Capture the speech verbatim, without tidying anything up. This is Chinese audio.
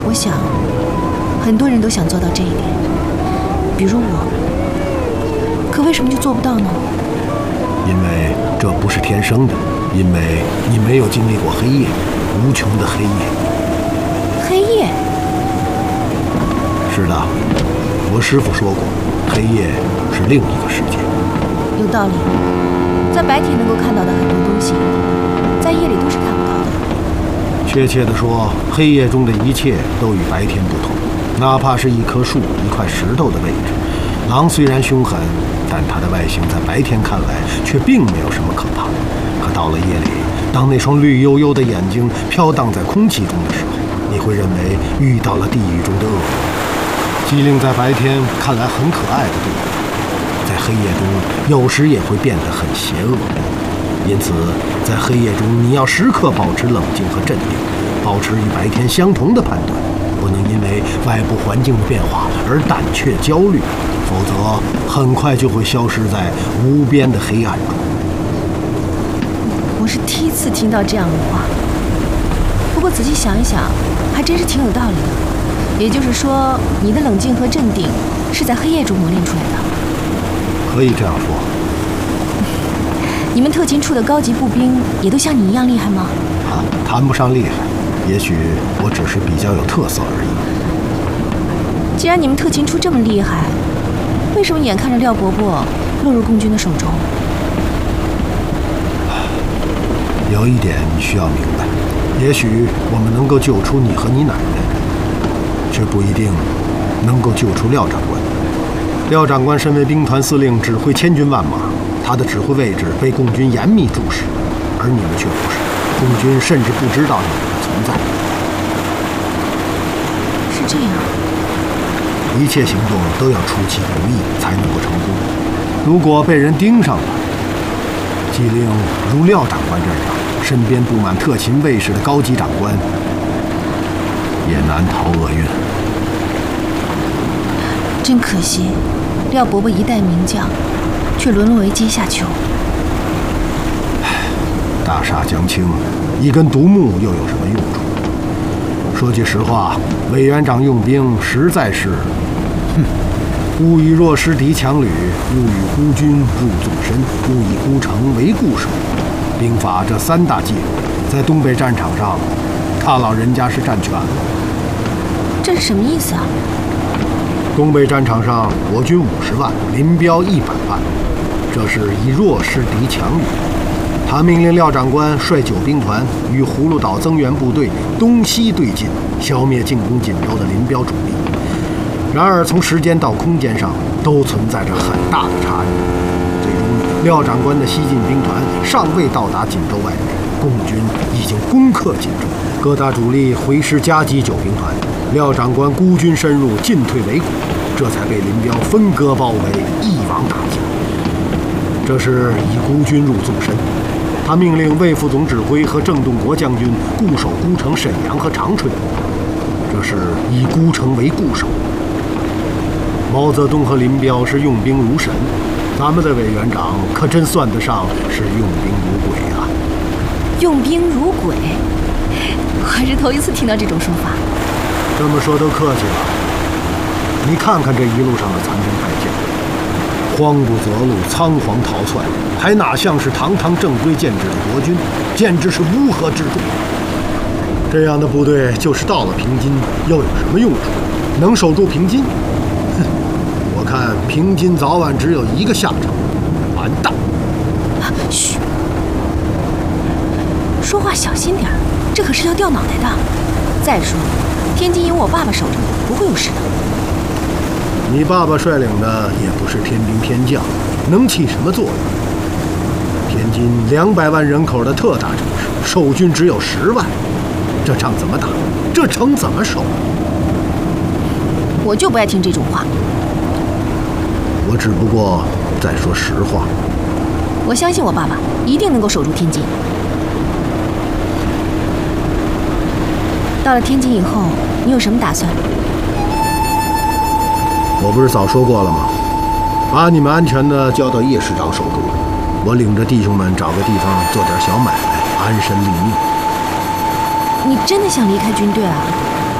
我想，很多人都想做到这一点，比如我。可为什么就做不到呢？ 因为这不是天生的，因为你没有经历过黑夜，无穷的黑夜。 黑夜？ 是的，我师父说过，黑夜是另一个世界。 有道理，在白天能够看到的很多东西，在夜里都是看不到的。 确切地说，黑夜中的一切都与白天不同，哪怕是一棵树、一块石头的位置。狼虽然凶狠，但它的外形在白天看来却并没有什么可怕。可到了夜里，当那双绿油油的眼睛飘荡在空气中的时候，你会认为遇到了地狱中的恶魔。机灵在白天看来很可爱的动物，在黑夜中有时也会变得很邪恶。因此，在黑夜中你要时刻保持冷静和镇定，保持与白天相同的判断，不能因为外部环境的变化而胆怯焦虑，否则很快就会消失在无边的黑暗中。 我是第一次听到这样的话，不过仔细想一想，还真是挺有道理的。也就是说，你的冷静和镇定是在黑夜中磨练出来的。 可以这样说。 你们特勤处的高级步兵也都像你一样厉害吗？ 啊，谈不上厉害，也许我只是比较有特色而已。 既然你们特勤处这么厉害，为什么眼看着廖伯伯落入共军的手中？ 有一点你需要明白，也许我们能够救出你和你奶奶，却不一定能够救出廖长官。廖长官身为兵团司令，指挥千军万马，他的指挥位置被共军严密注视，而你们却不是，共军甚至不知道你们的存在。 是这样， 一切行动都要出其不意才能够成功。如果被人盯上了，机灵如廖长官这样，身边布满特勤卫士的高级长官，也难逃厄运。 真可惜，廖伯伯一代名将，却沦落为阶下囚。 大厦将倾，一根独木又有什么用处？说句实话，委员长用兵实在是，哼，勿以弱师敌强旅，勿与孤军入纵深，勿以孤城为固守。兵法这三大忌讳，在东北战场上，大老人家是占全了。 这是什么意思啊？ 东北战场上，我军五十万，林彪一百万，这是以弱势敌强旅。他命令廖长官率九兵团与葫芦岛增援部队东西对进，消灭进攻锦州的林彪主力。然而，从时间到空间上都存在着很大的差异。最终，廖长官的西进兵团尚未到达锦州外围，共军已经攻克锦州，各大主力回师夹击九兵团。廖长官孤军深入，进退维谷，这才被林彪分割包围，一网打尽。这是以孤军入纵深。他命令魏副总指挥和郑洞国将军固守孤城沈阳和长春，这是以孤城为固守。毛泽东和林彪是用兵如神，咱们的委员长可真算得上是用兵如鬼啊！ 用兵如鬼，我还是头一次听到这种说法。 这么说都客气了。你看看这一路上的残兵败将，慌不择路，仓皇逃窜，还哪像是堂堂正规建制的国军，简直是乌合之众。这样的部队就是到了平津，又有什么用处？能守住平津？哼，我看平津早晚只有一个下场，完蛋！ 啊，嘘，说话小心点儿，这可是要掉脑袋的。再说，天津有我爸爸守着，不会有事的。 你爸爸率领的也不是天兵天将，能起什么作用？天津两百万人口的特大城市，守军只有十万，这仗怎么打？这城怎么守？ 我就不爱听这种话。 我只不过在说实话。 我相信我爸爸一定能够守住天津。到了天津以后，你有什么打算？ 我不是早说过了吗？把你们安全的交到叶师长手中，我领着弟兄们找个地方做点小买卖，安身立命。 你真的想离开军队啊？